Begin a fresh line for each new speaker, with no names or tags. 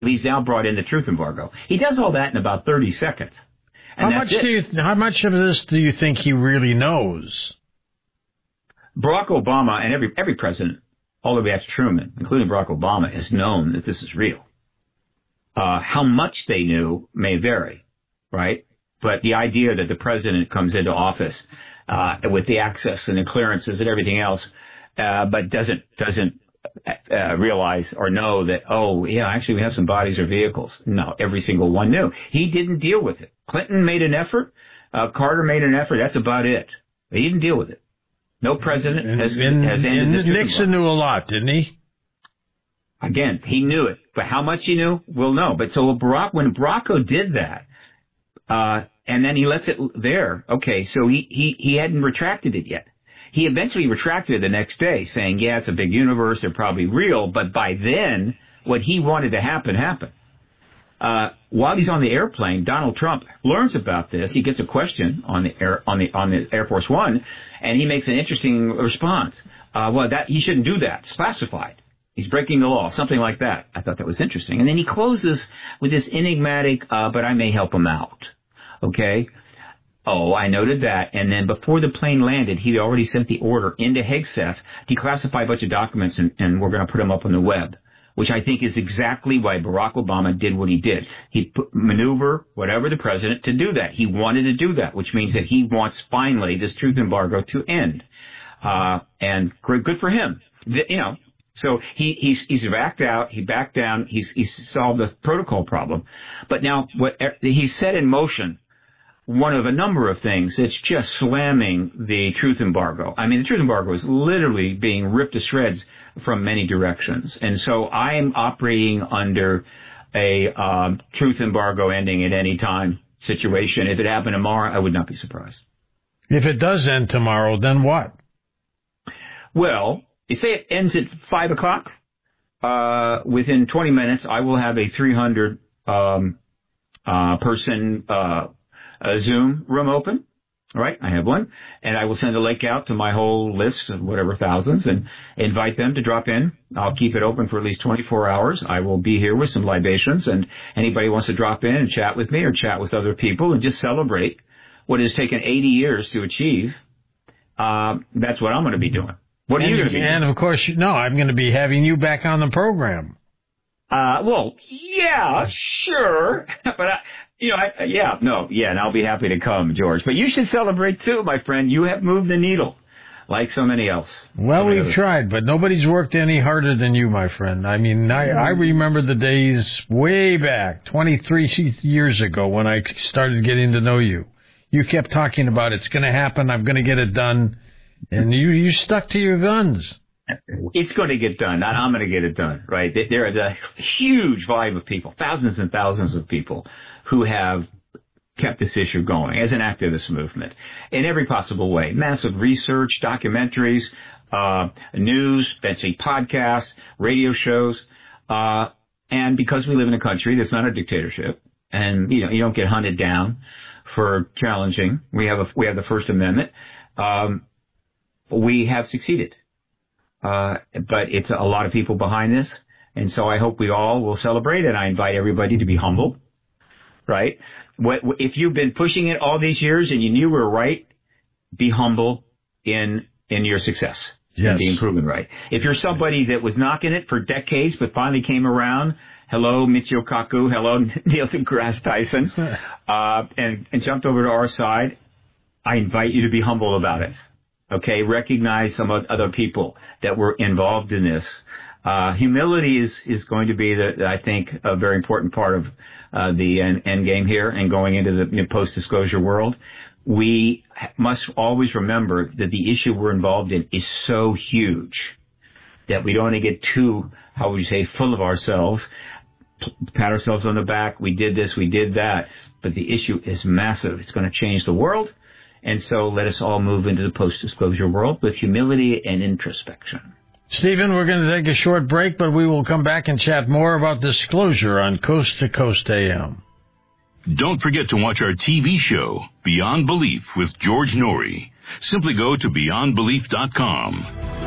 He's now brought in the truth embargo. He does all that in about 30 seconds. And
how much of this do you think he really knows?
Barack Obama and every president, all the way up to Truman, including Barack Obama, has known that this is real. How much they knew may vary, right? But the idea that the president comes into office with the access and the clearances and everything else, but doesn't realize or know that, oh, yeah, actually we have some bodies or vehicles. No, every single one knew. He didn't deal with it. Clinton made an effort. Carter made an effort. That's about it. He didn't deal with it. No president has ended this.
Nixon knew a lot, didn't he?
Again, he knew it. But how much he knew, we'll know. But so when Bracco did that, and then he lets it there, okay, so he hadn't retracted it yet. He eventually retracted it the next day, saying, yeah, it's a big universe, they're probably real, but by then, what he wanted to happen, happened. While he's on the airplane, Donald Trump learns about this. He gets a question on the Air Force One, and he makes an interesting response. He shouldn't do that. It's classified. He's breaking the law, something like that. I thought that was interesting. And then he closes with this enigmatic, but I may help him out. Okay? Oh, I noted that. And then before the plane landed, he'd already sent the order into Hegseth, declassify a bunch of documents, and we're going to put them up on the web, which I think is exactly why Barack Obama did what he did. He maneuver whatever the president to do that. He wanted to do that, which means that he wants finally this truth embargo to end. And good for him. So he's backed out, he backed down, he's solved the protocol problem. But now what he's set in motion one of a number of things that's just slamming the truth embargo. I mean, the truth embargo is literally being ripped to shreds from many directions. And so I am operating under a truth embargo ending at any time situation. If it happened tomorrow, I would not be surprised.
If it does end tomorrow, then what?
Well, you say it ends at 5 o'clock. Within 20 minutes, I will have a 300 person Zoom room open. All right, I have one. And I will send a link out to my whole list of whatever thousands and invite them to drop in. I'll keep it open for at least 24 hours. I will be here with some libations, and anybody wants to drop in and chat with me or chat with other people and just celebrate what has taken 80 years to achieve. That's what I'm going to be doing. What are you going to be doing?
And, of course, I'm going to be having you back on the program.
Well, yeah, sure. But, and I'll be happy to come, George. But you should celebrate, too, my friend. You have moved the needle, like so many else.
Well, we've tried, but nobody's worked any harder than you, my friend. I mean, I remember the days way back, 23 years ago, when I started getting to know you. You kept talking about it's going to happen, I'm going to get it done, and you stuck to your guns.
It's going to get done. I'm going to get it done, right? There is a huge volume of people, thousands and thousands of people, who have kept this issue going as an activist movement in every possible way. Massive research, documentaries, news, eventually podcasts, radio shows. And because we live in a country that's not a dictatorship, and you don't get hunted down for challenging. We have the First Amendment. We have succeeded. But it's a lot of people behind this. And so I hope we all will celebrate, and I invite everybody to be humble, right? If you've been pushing it all these years and you knew we were right, be humble in your success. Yes. And being proven right. If you're somebody that was knocking it for decades but finally came around, hello Michio Kaku, hello Neil deGrasse Tyson, and jumped over to our side, I invite you to be humble about it. Okay, recognize some other people that were involved in this. Humility is going to be, I think, a very important part of the end game here and going into the post-disclosure world. We must always remember that the issue we're involved in is so huge that we don't want to get too, how would you say, full of ourselves, pat ourselves on the back. We did this, we did that. But the issue is massive. It's going to change the world. And so let us all move into the post-disclosure world with humility and introspection.
Stephen, we're going to take a short break, but we will come back and chat more about disclosure on Coast to Coast AM.
Don't forget to watch our TV show, Beyond Belief with George Norrie. Simply go to beyondbelief.com.